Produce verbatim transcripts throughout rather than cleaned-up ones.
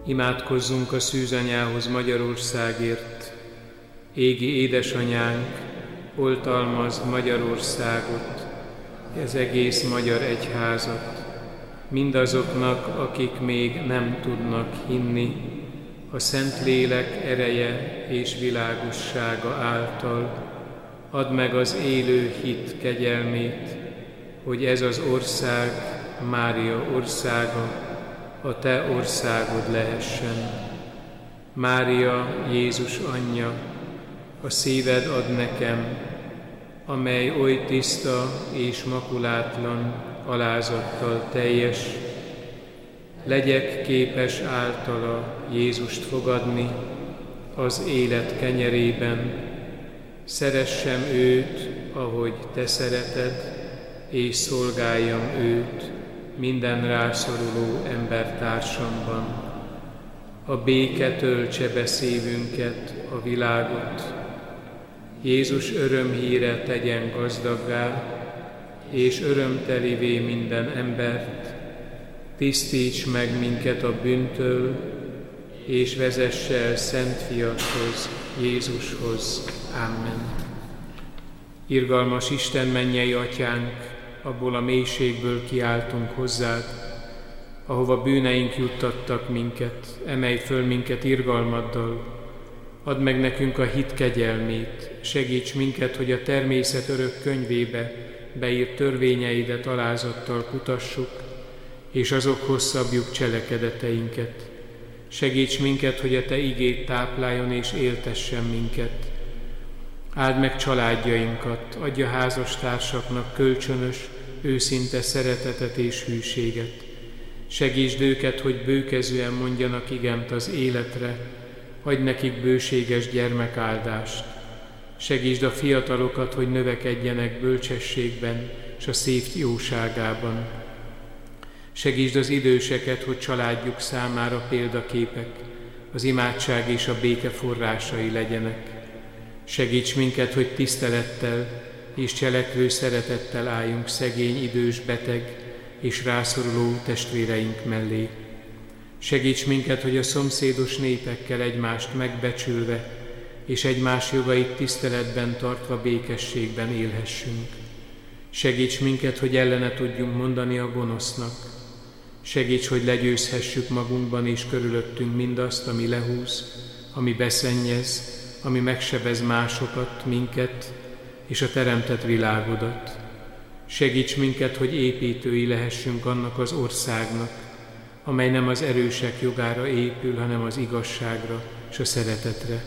Imádkozzunk a szűzanyához Magyarországért. Égi édesanyánk, oltalmazd Magyarországot, az egész magyar egyházat, mindazoknak, akik még nem tudnak hinni, a Szentlélek ereje és világossága által add meg az élő hit kegyelmét, hogy ez az ország, Mária országa, a te országod lehessen. Mária, Jézus anyja, a szíved ad nekem, amely oly tiszta és makulátlan, alázattal teljes, legyek képes általa Jézust fogadni az élet kenyerében, szeressem őt, ahogy te szereted, és szolgáljam őt minden rászoruló embertársamban. A béke töltse be szívünket, a világot. Jézus örömhíre tegyen gazdaggá, és örömtelivé minden embert, tisztíts meg minket a bűntől, és vezesse el Szent Fiadhoz, Jézushoz. Amen. Irgalmas Isten, mennyei Atyánk, abból a mélységből kiáltunk hozzád, ahova bűneink juttattak minket, emelj föl minket irgalmaddal, add meg nekünk a hit kegyelmét, segíts minket, hogy a természet örök könyvébe beírt törvényeidet alázattal kutassuk, és azokhoz szabjuk cselekedeteinket. Segíts minket, hogy a te igéd tápláljon és éltessen minket. Áld meg családjainkat, adj a házastársaknak kölcsönös, őszinte szeretetet és hűséget. Segítsd őket, hogy bőkezűen mondjanak igent az életre, adj nekik bőséges gyermekáldást. Segítsd a fiatalokat, hogy növekedjenek bölcsességben és a szív jóságában. Segítsd az időseket, hogy családjuk számára példaképek, az imádság és a béke forrásai legyenek. Segíts minket, hogy tisztelettel és cselekvő szeretettel álljunk szegény, idős, beteg és rászoruló testvéreink mellé. Segíts minket, hogy a szomszédos népekkel egymást megbecsülve és egymás jogait tiszteletben tartva békességben élhessünk. Segíts minket, hogy ellene tudjunk mondani a gonosznak. Segíts, hogy legyőzhessük magunkban és körülöttünk mindazt, ami lehúz, ami beszennyez, ami megsebez másokat, minket és a teremtett világodat. Segíts minket, hogy építői lehessünk annak az országnak, amely nem az erősek jogára épül, hanem az igazságra és a szeretetre.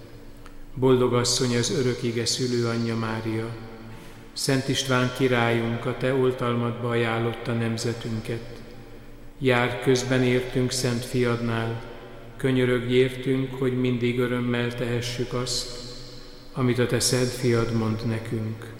Boldog asszony, az örökige szülőanyja Mária, Szent István királyunk, a te oltalmadba ajánlotta nemzetünket. Jár közben értünk Szent Fiadnál, könyörögj értünk, hogy mindig örömmel tehessük azt, amit a te Szent Fiad mond nekünk.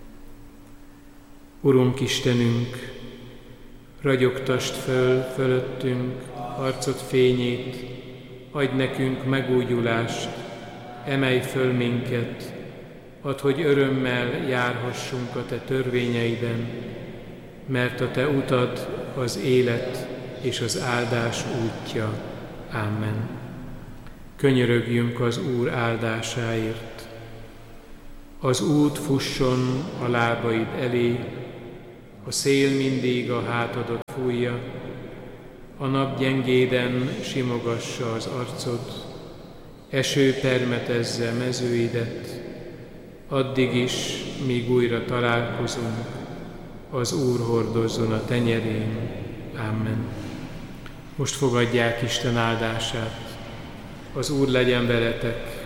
Urunk Istenünk, ragyogtasd föl fölöttünk arcod fényét, adj nekünk megújulást, emelj föl minket, add, hogy örömmel járhassunk a te törvényeiden, mert a te utad az élet és az áldás útja. Amen. Könyörögjünk az Úr áldásáért. Az út fusson a lábaid elé, a szél mindig a hátadat fújja, a nap gyengéden simogassa az arcod, eső permetezze mezőidet, addig is, míg újra találkozunk, az Úr hordozzon a tenyerén. Amen. Most fogadják Isten áldását. Az Úr legyen veletek.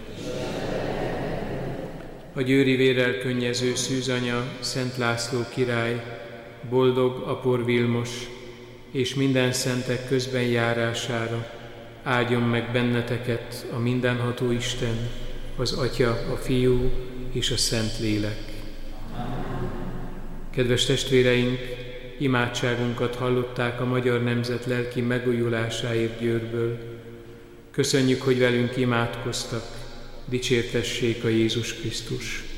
A győri vérrel könnyező szűzanya, Szent László király, boldog Apor Vilmos és minden szentek közben járására áldjon meg benneteket a mindenható Isten, az Atya, a Fiú és a Szent Lélek. Kedves testvéreink, imádságunkat hallották a magyar nemzet lelki megújulásáért Győrből. Köszönjük, hogy velünk imádkoztak, dicsértessék a Jézus Krisztus.